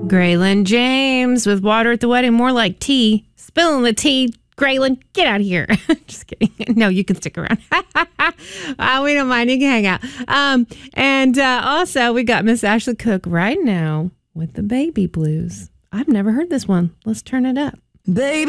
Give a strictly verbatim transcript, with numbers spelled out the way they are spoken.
Graylin James with Water at the Wedding. More like tea. Spilling the tea. Graylin, get out of here. Just kidding. No, you can stick around. uh, we don't mind. You can hang out. Um, and uh, also, we got Miss Ashley Cook right now with the Baby Blues. I've never heard this one. Let's turn it up. Baby.